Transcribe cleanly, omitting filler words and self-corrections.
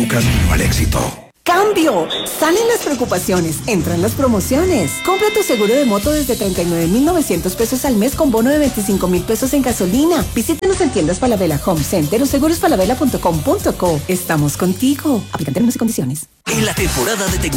camino al éxito. ¡Cambio! Salen las preocupaciones, entran las promociones. Compra tu seguro de moto desde 39,900 pesos al mes con bono de 25,000 pesos en gasolina. Visítanos en tiendas Falabella Home Center o segurosfalabella.com.co. Estamos contigo. Aplican términos y condiciones. En la temporada de tecnología